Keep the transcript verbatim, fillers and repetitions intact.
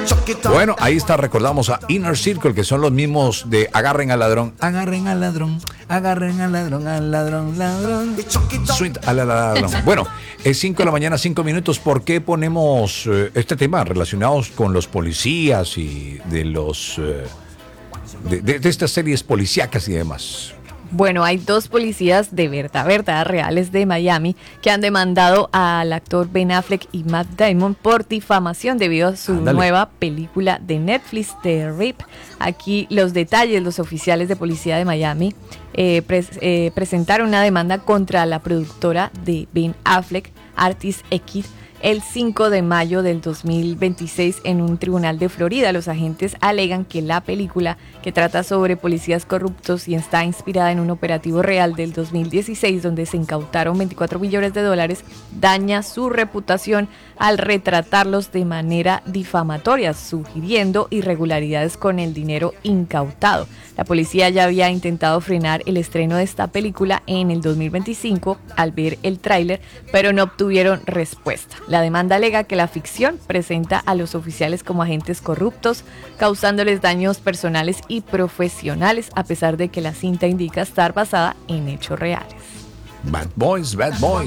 Bueno, ahí está, recordamos a Inner Circle, que son los mismos de Agarren al ladrón, agarren al ladrón, agarren al ladrón, al ladrón, ladrón, sweet al ladrón. Bueno, es cinco de la mañana, cinco minutos. ¿Por qué ponemos eh, este tema relacionados con los policías y de los eh, de, de, de estas series policíacas y demás? Bueno, hay dos policías de verdad, verdad, reales de Miami que han demandado al actor Ben Affleck y Matt Damon por difamación debido a su Ándale. nueva película de Netflix, The Rip. Aquí los detalles, los oficiales de policía de Miami eh, pres, eh, presentaron una demanda contra la productora de Ben Affleck, Artis X, el cinco de mayo del dos mil veintiséis en un tribunal de Florida. Los agentes alegan que la película, que trata sobre policías corruptos y está inspirada en un operativo real del dos mil dieciséis donde se incautaron veinticuatro millones de dólares, daña su reputación al retratarlos de manera difamatoria, sugiriendo irregularidades con el dinero incautado. La policía ya había intentado frenar el estreno de esta película en el dos mil veinticinco al ver el tráiler, pero no obtuvieron respuesta. La demanda alega que la ficción presenta a los oficiales como agentes corruptos, causándoles daños personales y profesionales, a pesar de que la cinta indica estar basada en hechos reales. Bad boys, bad boys.